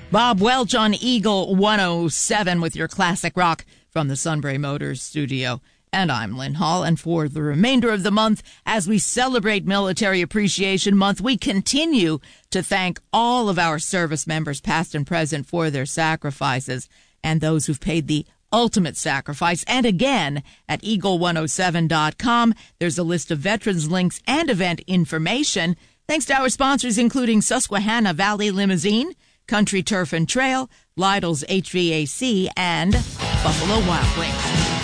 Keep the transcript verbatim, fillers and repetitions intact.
Bob Welch on Eagle one oh seven with your classic rock from the Sunbury Motors studio. And I'm Lynn Hall, and for the remainder of the month, as we celebrate Military Appreciation Month, we continue to thank all of our service members, past and present, for their sacrifices, and those who've paid the ultimate sacrifice. And again, at eagle one oh seven dot com, there's a list of veterans links and event information. Thanks to our sponsors, including Susquehanna Valley Limousine, Country Turf and Trail, Lytle's H V A C, and Buffalo Wild Wings.